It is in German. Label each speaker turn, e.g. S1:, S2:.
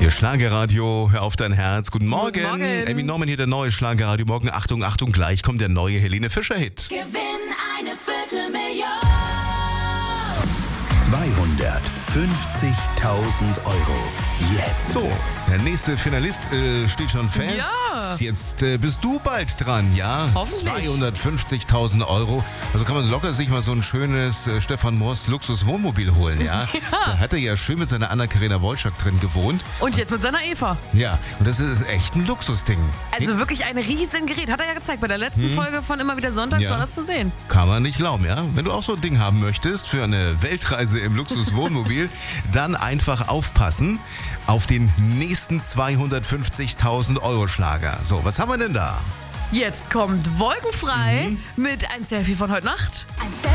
S1: Hier Schlagerradio, hör auf dein Herz. Guten Morgen.
S2: Guten Morgen.
S1: Amy Norman hier, der neue Schlagerradio Morgen. Achtung, Achtung, gleich kommt der neue Helene Fischer-Hit.
S3: Gewinn eine Viertelmillion.
S4: 250.000 Euro. Jetzt.
S1: So, der nächste Finalist steht schon fest.
S2: Ja.
S1: Jetzt bist du bald dran, ja?
S2: Hoffentlich.
S1: 250.000 Euro. Also kann man locker sich mal so ein schönes Stefan Moors Luxus-Wohnmobil holen, ja? Da hat er ja schön mit seiner Anna-Karina Wojcik drin gewohnt.
S2: Und jetzt mit seiner Eva.
S1: Ja, und das ist echt ein Luxusding.
S2: Also wirklich ein Riesengerät. Hat er ja gezeigt. Bei der letzten Folge von Immer wieder Sonntags
S1: Ja.
S2: war das zu sehen.
S1: Kann man nicht glauben, ja? Wenn du auch so ein Ding haben möchtest für eine Weltreise im Luxuswohnmobil, dann einfach aufpassen auf den nächsten 250.000 Euro Schlager. So, was haben wir denn da?
S2: Jetzt kommt Wolkenfrei mit ein Selfie von heute Nacht.
S3: Ein